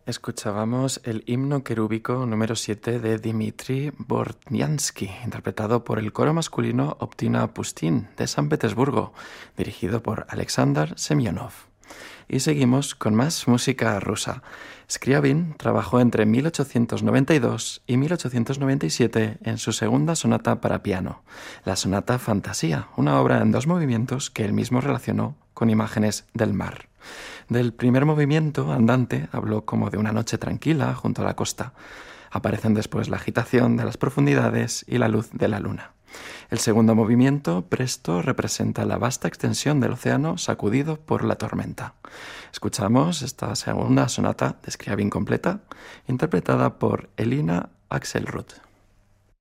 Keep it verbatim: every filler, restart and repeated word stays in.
Escuchábamos el himno querúbico número siete de Dmitri Bortniansky, interpretado por el coro masculino Optina Pustin de San Petersburgo, dirigido por Alexander Semyonov. Y seguimos con más música rusa. Scriabin trabajó entre mil ochocientos noventa y dos y mil ochocientos noventa y siete en su segunda sonata para piano, la sonata Fantasía, una obra en dos movimientos que él mismo relacionó con imágenes del mar. Del primer movimiento, andante, habló como de una noche tranquila junto a la costa. Aparecen después la agitación de las profundidades y la luz de la luna. El segundo movimiento, presto, representa la vasta extensión del océano sacudido por la tormenta. Escuchamos esta segunda sonata de Scriabin completa, interpretada por Elina Axelrod.